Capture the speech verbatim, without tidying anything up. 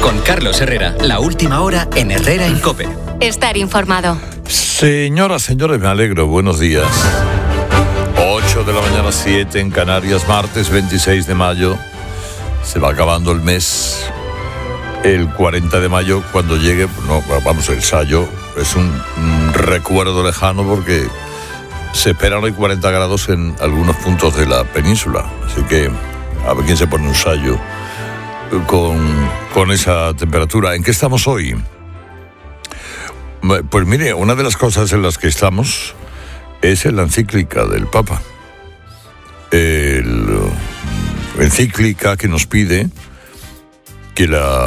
Con Carlos Herrera, la última hora en Herrera en COPE. Estar informado. Señoras, señores, me alegro. Buenos días. ocho de la mañana, siete en Canarias, martes veintiséis de mayo. Se va acabando el mes. El cuarenta de mayo, cuando llegue, no, vamos, el Sayo es un, un recuerdo lejano porque se esperan hoy cuarenta grados en algunos puntos de la península. Así que a ver quién se pone un Sayo con, con esa temperatura. ¿En qué estamos hoy? Pues mire, una de las cosas en las que estamos es en la encíclica del Papa. El, la encíclica que nos pide que la